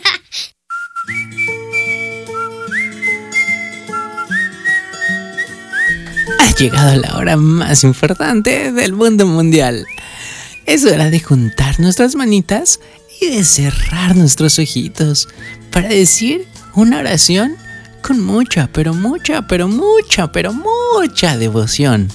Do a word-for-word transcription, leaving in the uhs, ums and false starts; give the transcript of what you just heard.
Ha llegado la hora más importante del mundo mundial. Es hora de juntar nuestras manitas y de cerrar nuestros ojitos para decir una oración con mucha, pero mucha, pero mucha, pero mucha devoción.